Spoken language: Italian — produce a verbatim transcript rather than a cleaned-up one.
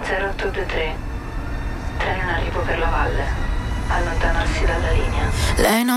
zero otto due tre. Treno in arrivo per la valle. Allontanarsi dalla linea. Lei non